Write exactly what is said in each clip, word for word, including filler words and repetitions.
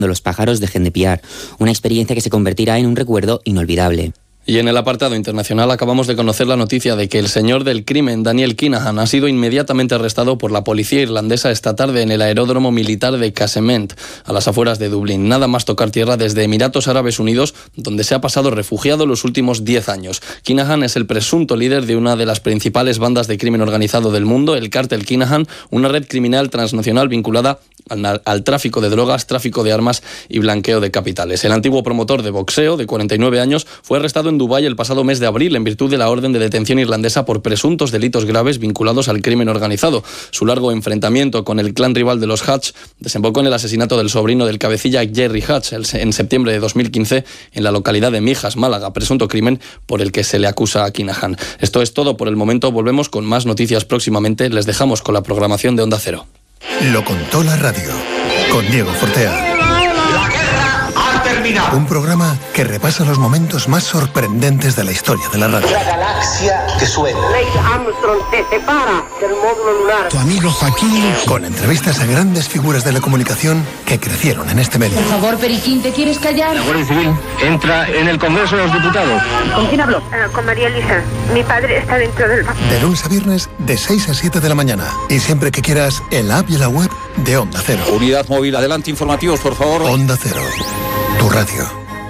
los pájaros dejen de piar. Una experiencia que se convertirá en un recuerdo inolvidable. Y en el apartado internacional acabamos de conocer la noticia de que el señor del crimen, Daniel Kinahan, ha sido inmediatamente arrestado por la policía irlandesa esta tarde en el aeródromo militar de Casement, a las afueras de Dublín. Nada más tocar tierra desde Emiratos Árabes Unidos, donde se ha pasado refugiado los últimos diez años. Kinahan es el presunto líder de una de las principales bandas de crimen organizado del mundo, el cártel Kinahan, una red criminal transnacional vinculada al, al tráfico de drogas, tráfico de armas y blanqueo de capitales. El antiguo promotor de boxeo, de cuarenta y nueve años, fue arrestado en Dubái el pasado mes de abril en virtud de la orden de detención irlandesa por presuntos delitos graves vinculados al crimen organizado. Su largo enfrentamiento con el clan rival de los Hutch desembocó en el asesinato del sobrino del cabecilla Gerry Hutch en septiembre de dos mil quince en la localidad de Mijas, Málaga, presunto crimen por el que se le acusa a Kinahan. Esto es todo por el momento, volvemos con más noticias próximamente. Les dejamos con la programación de Onda Cero. Lo contó la radio, con Diego Fortea. Terminado. Un programa que repasa los momentos más sorprendentes de la historia de la radio. La galaxia que suena. Neil Armstrong se separa del módulo lunar. Tu amigo Joaquín. Con entrevistas a grandes figuras de la comunicación que crecieron en este medio. Por favor, Periquín, ¿te quieres callar? La Guardia Civil entra en el Congreso de los Diputados. ¿Con quién hablo? Uh, con María Elisa. Mi padre está dentro del... De lunes a viernes, de seis a siete de la mañana. Y siempre que quieras, en la app y la web de Onda Cero. Unidad móvil, adelante, informativos, por favor. Onda Cero. Tu radio.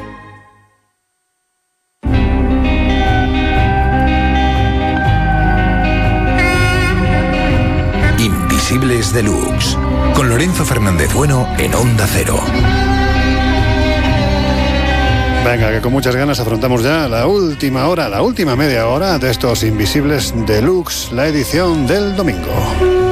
Invisibles Deluxe, con Lorenzo Fernández Bueno en Onda Cero. Venga, que con muchas ganas afrontamos ya la última hora, la última media hora de estos Invisibles Deluxe, la edición del domingo.